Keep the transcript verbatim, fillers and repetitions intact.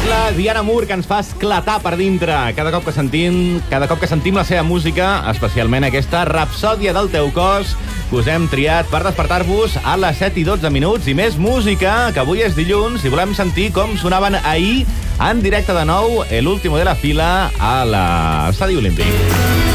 la Diana Moore, que ens fa esclatar per dintre cada cop que sentim, cada cop que sentim la seva música, especialment aquesta Rapsòdia del teu cos, que us hem triat per despertar-vos a les set i dotze minuts. I més música, que avui és dilluns, i volem sentir com sonaven ahir en directe de nou l'último de la fila a l'Estadi Olímpic.